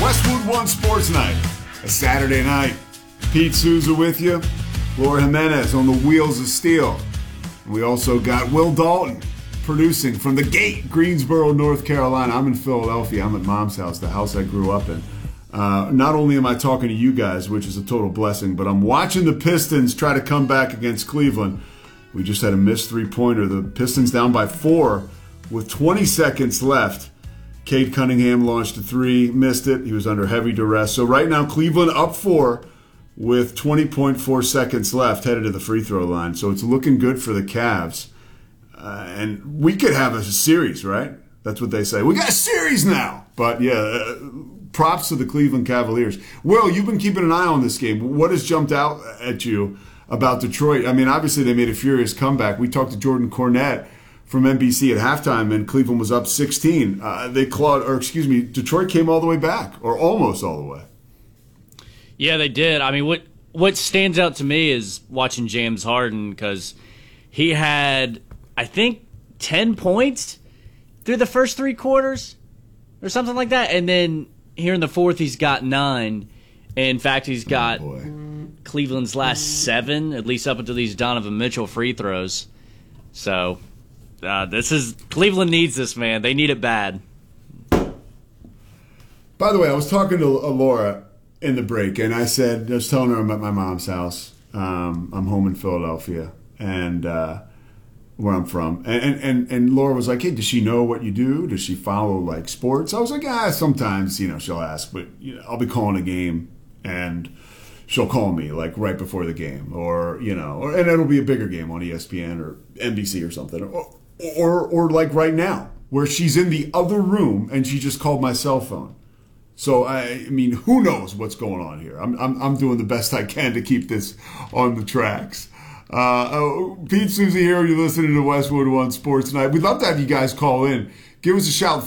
Westwood One Sports Night, a Saturday night. Pete Souza with you. Laura Jimenez on the wheels of steel. We also got Will Dalton producing from the Gate, Greensboro, North Carolina. I'm in Philadelphia. I'm at Mom's house, the house I grew up in. Not only am I talking to you guys, which is a total blessing, but I'm watching the Pistons try to come back against Cleveland. We just had a missed three-pointer. The Pistons down by 4 with 20 seconds left. Cade Cunningham launched a three, missed it. He was under heavy duress. So right now, Cleveland up 4 with 20.4 seconds left, headed to the free throw line. So it's looking good for the Cavs. And we could have a series, right? That's what they say. We got a series now. But yeah, props to the Cleveland Cavaliers. Will, you've been keeping an eye on this game. What has jumped out at you about Detroit? I mean, obviously they made a furious comeback. We talked to Jordan Cornette from NBC at halftime, and Cleveland was up 16. Detroit came all the way back, or almost all the way. Yeah, they did. I mean, what stands out to me is watching James Harden, because he had, I think, 10 points through the first 3 quarters or something like that. And then here in the fourth, he's got 9. In fact, he's got Cleveland's last 7, at least up until these Donovan Mitchell free throws. So Cleveland needs this, man. They need it bad. By the way, I was talking to Laura in the break, and I was telling her I'm at my mom's house. I'm home in Philadelphia, and where I'm from. And Laura was like, hey, does she know what you do? Does she follow, like, sports? I was like, sometimes, she'll ask, but I'll be calling a game, and she'll call me, like, right before the game, and it'll be a bigger game on ESPN or NBC or something, or like right now, where she's in the other room, and she just called my cell phone. So, I mean, who knows what's going on here? I'm doing the best I can to keep this on the tracks. Pete Souza here. You're listening to Westwood One Sports Night. We'd love to have you guys call in. Give us a shout,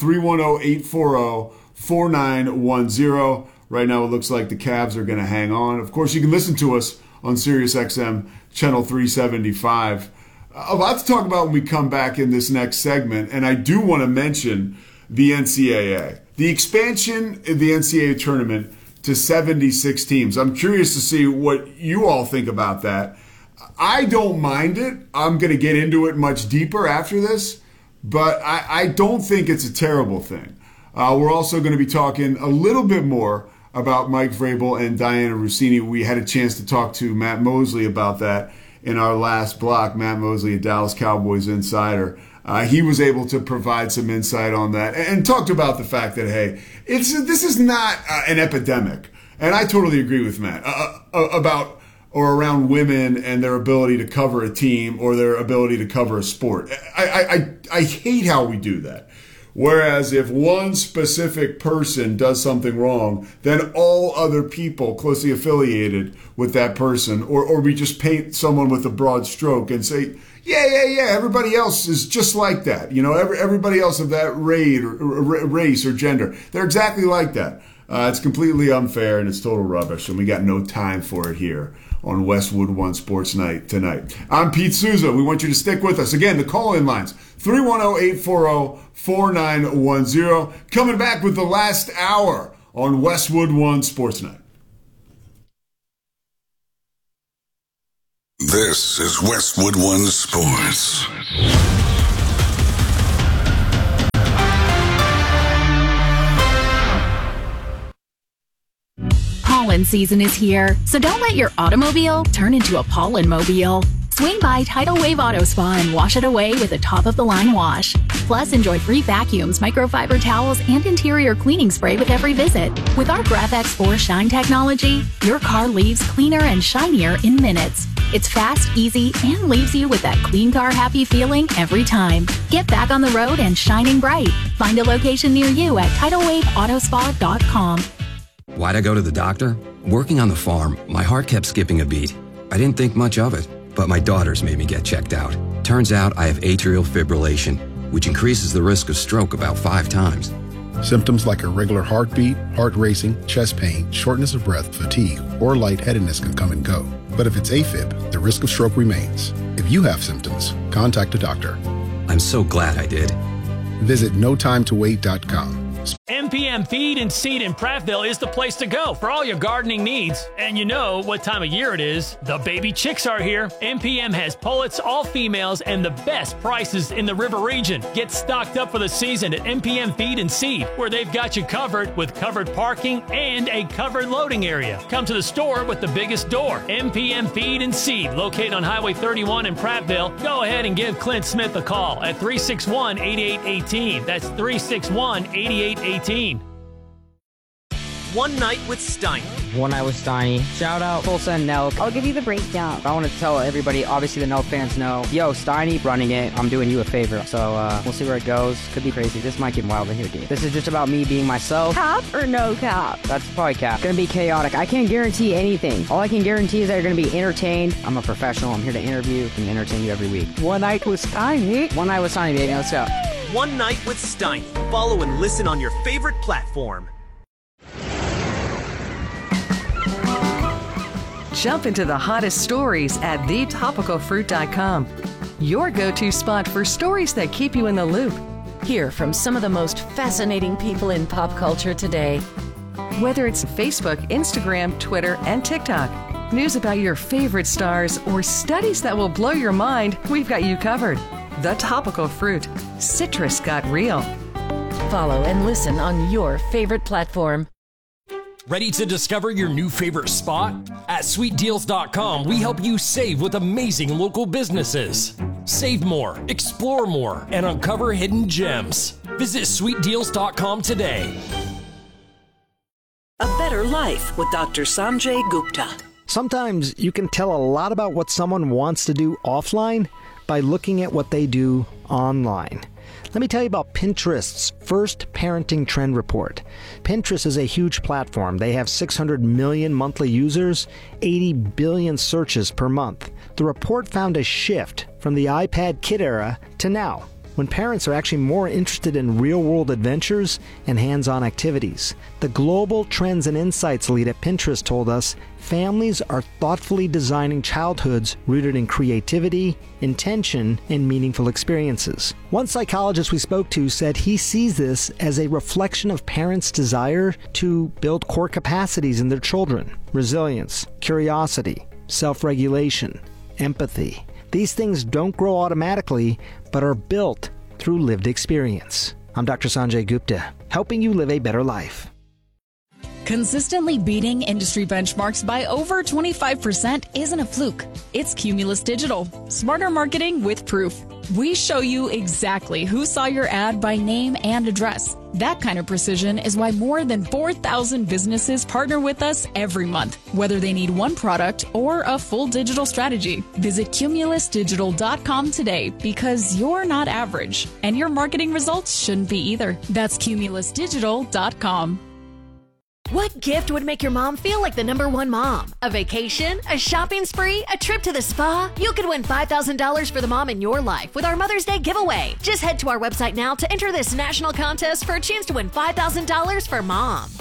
310-840-4910. Right now, it looks like the Cavs are going to hang on. Of course, you can listen to us on SiriusXM Channel 375. A lot to talk about when we come back in this next segment, and I do want to mention the NCAA. The expansion of the NCAA tournament to 76 teams. I'm curious to see what you all think about that. I don't mind it. I'm going to get into it much deeper after this, but I don't think it's a terrible thing. We're also going to be talking a little bit more about Mike Vrabel and Diana Russini. We had a chance to talk to Matt Mosley about that in our last block. Matt Mosley, a Dallas Cowboys insider. He was able to provide some insight on that and talked about the fact that, hey, this is not an epidemic. And I totally agree with Matt about or around women and their ability to cover a team or their ability to cover a sport. I hate how we do that. Whereas if one specific person does something wrong, then all other people closely affiliated with that person, or we just paint someone with a broad stroke and say, yeah, everybody else is just like that. Everybody else of that race or gender, they're exactly like that. It's completely unfair and it's total rubbish, and we got no time for it here on Westwood One Sports Night tonight. I'm Pete Souza. We want you to stick with us. Again, the call-in lines, 310-840-4910. Coming back with the last hour on Westwood One Sports Night. This is Westwood One Sports. Pollen season is here, so don't let your automobile turn into a pollen-mobile. Swing by Tidal Wave Auto Spa and wash it away with a top-of-the-line wash. Plus, enjoy free vacuums, microfiber towels, and interior cleaning spray with every visit. With our GraphX 4 Shine technology, your car leaves cleaner and shinier in minutes. It's fast, easy, and leaves you with that clean car happy feeling every time. Get back on the road and shining bright. Find a location near you at TidalWaveAutospa.com. Why'd I go to the doctor? Working on the farm, my heart kept skipping a beat. I didn't think much of it, but my daughters made me get checked out. Turns out I have atrial fibrillation, which increases the risk of stroke about 5 times. Symptoms like irregular heartbeat, heart racing, chest pain, shortness of breath, fatigue, or lightheadedness can come and go. But if it's AFib, the risk of stroke remains. If you have symptoms, contact a doctor. I'm so glad I did. Visit notimetowait.com. MPM Feed and Seed in Prattville is the place to go for all your gardening needs. And you know what time of year it is. The baby chicks are here. MPM has pullets, all females, and the best prices in the river region. Get stocked up for the season at MPM Feed and Seed, where they've got you covered with covered parking and a covered loading area. Come to the store with the biggest door. MPM Feed and Seed, located on Highway 31 in Prattville. Go ahead and give Clint Smith a call at 361-8818. That's 361-8818. One Night with Steiny. One Night with Steiny. Shout out Tulsa and Nelk. I'll give you the breakdown. I want to tell everybody, obviously the Nelk fans know, yo, Steiny running it, I'm doing you a favor. So we'll see where it goes. Could be crazy. This might get wild in here, dude. This is just about me being myself. Cap or no cap? That's probably cap. Gonna be chaotic. I can't guarantee anything. All I can guarantee is that you're gonna be entertained. I'm a professional. I'm here to interview and entertain you every week. One Night with Steiny. One Night with Steiny, baby. Let's go. One Night with Steiny. Follow and listen on your favorite platform. Jump into the hottest stories at thetopicalfruit.com. Your go-to spot for stories that keep you in the loop. Hear from some of the most fascinating people in pop culture today. Whether it's Facebook, Instagram, Twitter, and TikTok, news about your favorite stars, or studies that will blow your mind, we've got you covered. The Topical Fruit. Citrus got real. Follow and listen on your favorite platform. Ready to discover your new favorite spot? At SweetDeals.com, we help you save with amazing local businesses. Save more, explore more, and uncover hidden gems. Visit SweetDeals.com today. A Better Life with Dr. Sanjay Gupta. Sometimes you can tell a lot about what someone wants to do offline by looking at what they do online. Let me tell you about Pinterest's first parenting trend report. Pinterest is a huge platform. They have 600 million monthly users, 80 billion searches per month. The report found a shift from the iPad kid era to now, when parents are actually more interested in real-world adventures and hands-on activities. The Global Trends and Insights lead at Pinterest told us families are thoughtfully designing childhoods rooted in creativity, intention, and meaningful experiences. One psychologist we spoke to said he sees this as a reflection of parents' desire to build core capacities in their children: resilience, curiosity, self-regulation, empathy. These things don't grow automatically, but are built through lived experience. I'm Dr. Sanjay Gupta, helping you live a better life. Consistently beating industry benchmarks by over 25% isn't a fluke. It's Cumulus Digital. Smarter marketing with proof. We show you exactly who saw your ad by name and address. That kind of precision is why more than 4,000 businesses partner with us every month, whether they need one product or a full digital strategy. Visit cumulusdigital.com today, because you're not average, and your marketing results shouldn't be either. That's cumulusdigital.com. What gift would make your mom feel like the #1 mom? A vacation? A shopping spree? A trip to the spa? You could win $5,000 for the mom in your life with our Mother's Day giveaway. Just head to our website now to enter this national contest for a chance to win $5,000 for mom.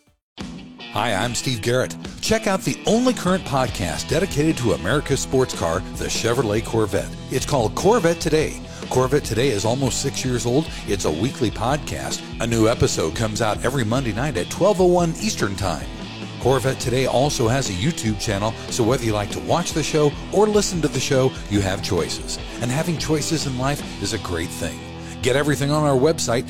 Hi, I'm Steve Garrett. Check out the only current podcast dedicated to America's sports car, the Chevrolet Corvette. It's called Corvette Today. Corvette Today is almost 6 years old. It's a weekly podcast. A new episode comes out every Monday night at 12:01 Eastern Time. Corvette Today also has a YouTube channel, so whether you like to watch the show or listen to the show, you have choices. And having choices in life is a great thing. Get everything on our website,